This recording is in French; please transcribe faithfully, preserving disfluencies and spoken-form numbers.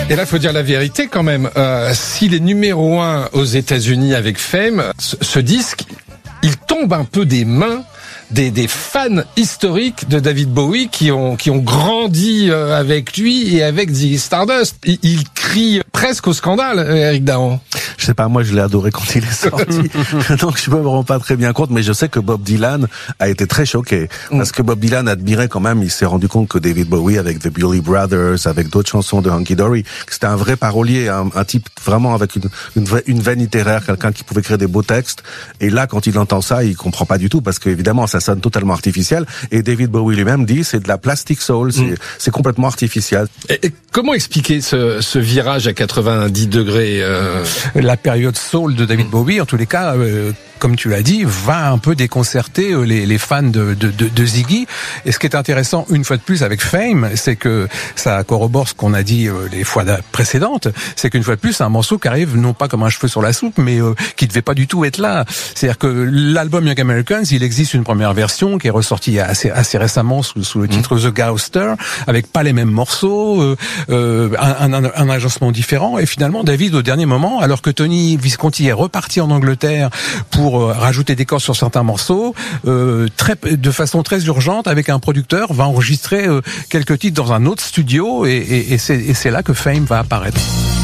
Et là, il faut dire la vérité quand même. Euh, S'il est numéro un aux États-Unis avec Fame, ce, ce disque, il tombe un peu des mains Des, des fans historiques de David Bowie qui ont qui ont grandi euh, avec lui et avec Ziggy Stardust. Il, il crie presque au scandale, Eric Dahan. Je sais pas, moi je l'ai adoré quand il est sorti, donc je me rends pas très bien compte, mais je sais que Bob Dylan a été très choqué, parce que Bob Dylan admirait quand même, il s'est rendu compte que David Bowie, avec The Bewley Brothers, avec d'autres chansons de Hunky Dory, c'était un vrai parolier, un, un type vraiment avec une, une, une veine littéraire, quelqu'un qui pouvait créer des beaux textes, et là quand il entend ça, il comprend pas du tout, parce qu'évidemment ça sonne totalement artificiel, et David Bowie lui-même dit c'est de la plastic soul, c'est, mm. c'est complètement artificiel. Et, et comment expliquer ce, ce virage à quatre-vingt-dix degrés euh... La période soul de David Bowie, en tous les cas, euh, comme tu l'as dit, va un peu déconcerter les, les fans de, de, de, de Ziggy. Et ce qui est intéressant, une fois de plus, avec Fame, c'est que ça corrobore ce qu'on a dit euh, les fois précédentes, c'est qu'une fois de plus, c'est un morceau qui arrive non pas comme un cheveu sur la soupe, mais euh, qui devait pas du tout être là. C'est-à-dire que l'album Young Americans, il existe une première version qui est ressortie assez, assez récemment sous, sous le titre mmh. The Gloucester, avec pas les mêmes morceaux, euh, euh, un, un, un agencement différent. Et finalement, David, au dernier moment, alors que Tony Visconti est reparti en Angleterre pour euh, rajouter des cordes sur certains morceaux, euh, très, de façon très urgente, avec un producteur, va enregistrer euh, quelques titres dans un autre studio, et, et, et, c'est, et c'est là que Fame va apparaître.